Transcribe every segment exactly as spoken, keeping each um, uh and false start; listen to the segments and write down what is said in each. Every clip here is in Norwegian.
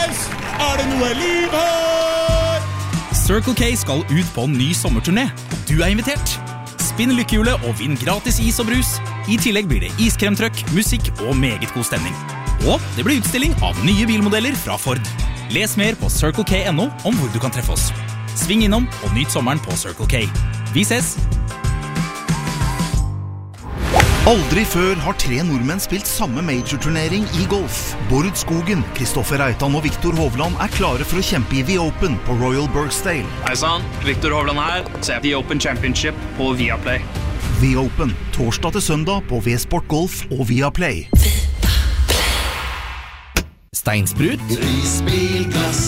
Applaus! Er det noe liv her? Circle K skal ut på en ny sommerturné, og du er invitert. Spinn lykkehjulet og vinn gratis is og brus. I tillegg blir det iskremtrøkk, musikk og meget god stemning. Og det blir utstilling av nye bilmodeller fra Ford. Les mer på circle k punktum no om hvor du kan treffe oss. Sving innom og nyt sommeren på Circle K. Vi ses! Aldri før har tre nordmenn spilt samme major-turnering i golf. Bård Skogen, Kristoffer Reitan og Viktor Hovland er klare for å kjempe i The Open på Royal Birkdale. Hei sann, Viktor Hovland her, ser The Open Championship på Viaplay. The Open, torsdag til søndag på V-Sport Golf og Viaplay. Steinsprut. Risbilglass.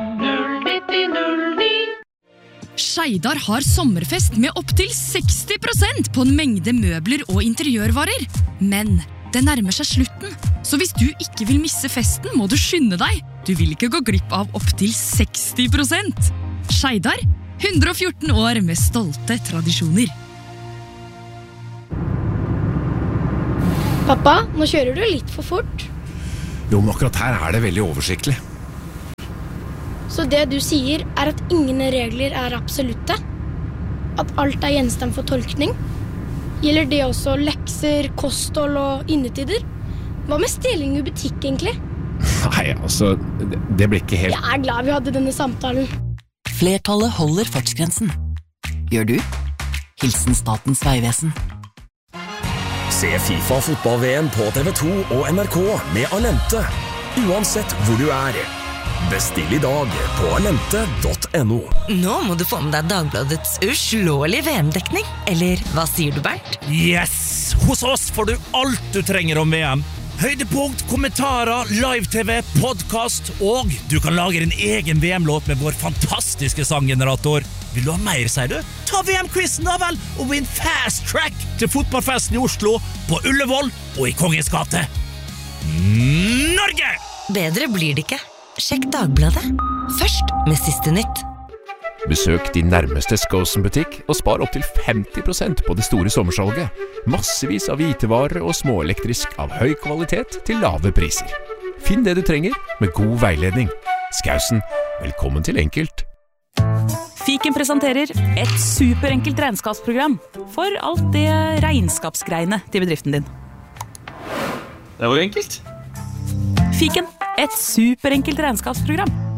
Skeidar har sommerfest med opp til seksti prosent på en mengde møbler og interiørvarer. Men det nærmer seg slutten, så hvis du ikke vil misse festen, må du skynde deg. Du vil ikke gå glipp av opp til seksti prosent. Skeidar, hundre og fjorten år med stolte tradisjoner. Pappa, nå kjører du litt for fort. Jo, men akkurat her er det veldig oversiktlig. Så det du sier er at ingen regler er absolutte? At alt er gjenstand for tolkning? Gjelder det også lekser, kosthold og innetider? Hva med stjeling i butikk egentlig? Nei, altså, det, det blir ikke helt... Jeg er glad vi hadde denne samtalen. Flertallet holder fartsgrensen. Gjør du? Hilsen Statens Vegvesen. Se FIFA fotball-V M på T V to og N R K med Alente. Uansett hvor du er. Bestill i dag på alente punktum no. Nå må du få med deg Dagbladets uslåelige V M-dekning. Eller hva sier du, Bernt? Yes! Hos oss får du alt du trenger om V M. Høydepunkt, kommentarer, live-tv, podcast, og du kan lage din egen V M-låt med vår fantastiske sanggenerator. Vil du ha mer, sier du? Ta V M-quizen da vel, og vinn fast track til fotballfesten i Oslo, på Ullevål og i Kongens gate. Norge! Bedre blir det ikke. Sjekk Dagbladet. Først med siste nytt. Besøk din nærmeste Skosen-butikk og spar opp til femti prosent på det store sommersalget. Massevis av hvitevarer og småelektrisk av høy kvalitet til lave priser. Finn det du trenger med god veiledning. Skausen, velkommen til Enkelt. Fiken presenterer et superenkelt regnskapsprogram for alt det regnskapsgreiene til bedriften din. Det var enkelt. Fiken, et superenkelt regnskapsprogram.